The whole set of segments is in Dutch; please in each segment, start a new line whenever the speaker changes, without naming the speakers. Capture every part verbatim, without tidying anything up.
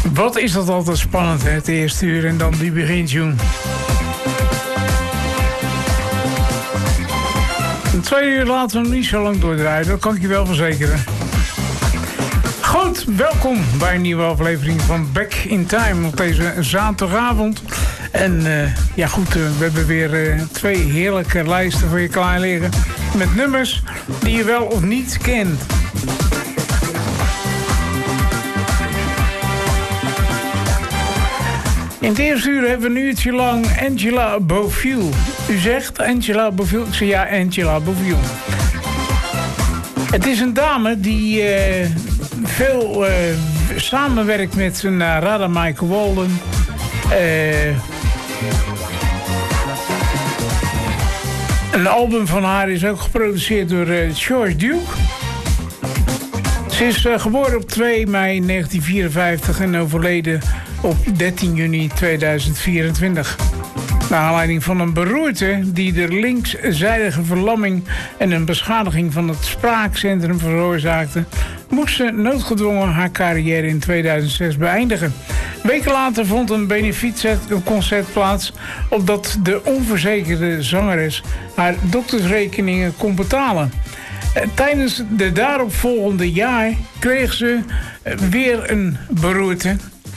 Wat is dat altijd spannend, hè? Het eerste uur en dan die begintune. Een twee uur later nog niet zo lang doordraaien, dat kan ik je wel verzekeren. Goed, welkom bij een nieuwe aflevering van Back in Time op deze zaterdagavond. En uh, ja goed, uh, we hebben weer uh, twee heerlijke lijsten voor je klaar liggen. Met nummers die je wel of niet kent. In het eerste uur hebben we een uurtje lang Angela Bofill. U zegt Angela Bofill? Ik zeg ja, Angela Bofill. Het is een dame die uh, veel uh, samenwerkt met een uh, Radha Michael Walden. Uh, een album van haar is ook geproduceerd door uh, George Duke. Ze is uh, geboren op twee mei negentien vierenvijftig en overleden op dertien juni tweeduizend vierentwintig. Naar aanleiding van een beroerte die de linkszijdige verlamming en een beschadiging van het spraakcentrum veroorzaakte, moest ze noodgedwongen haar carrière in tweeduizend zes beëindigen. Weken later vond een benefietconcert plaats, opdat de onverzekerde zangeres haar doktersrekeningen kon betalen. Tijdens de daaropvolgende jaar kreeg ze weer een beroerte.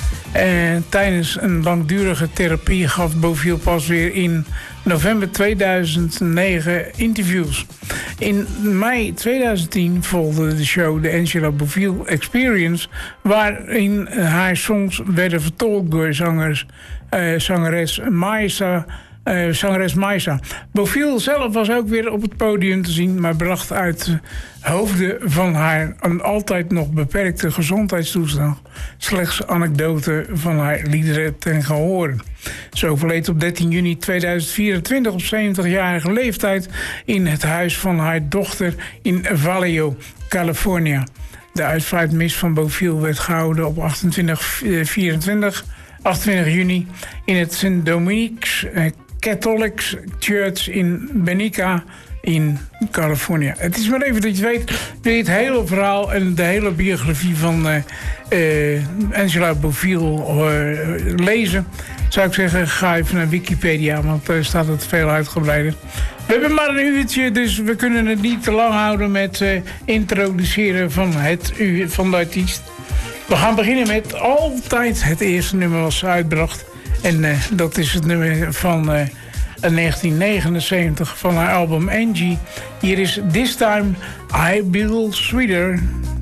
En tijdens een langdurige therapie gaf Bofill pas weer in november tweeduizend negen interviews. In mei tweeduizend tien volgde de show de Angela Bofill Experience, waarin haar songs werden vertolkt door zangers, uh, zangeres Maisa. Uh, zangeres Maisa. Bofill zelf was ook weer op het podium te zien, maar bracht uit uh, hoofde van haar een altijd nog beperkte gezondheidstoestand slechts anekdoten van haar liederen ten gehore. Ze overleed op dertien juni tweeduizend vierentwintig op zeventigjarige leeftijd in het huis van haar dochter in Vallejo, Californië. De uitvaartmis van Bofill werd gehouden op achtentwintig, vierentwintig, achtentwintig juni in het Saint Dominique's uh, Catholic Church in Benica in Californië. Het is maar even dat je weet, wil je het hele verhaal en de hele biografie van uh, uh, Angela Bofill uh, lezen, zou ik zeggen, ga even naar Wikipedia, want daar uh, staat het veel uitgebreider. We hebben maar een uurtje, dus we kunnen het niet te lang houden met uh, introduceren van, het, van de artiest. We gaan beginnen met altijd het eerste nummer wat ze uitbracht. En uh, dat is het nummer van uh, negentien negenenzeventig van haar album Angie. Hier is This Time I Feel Sweeter.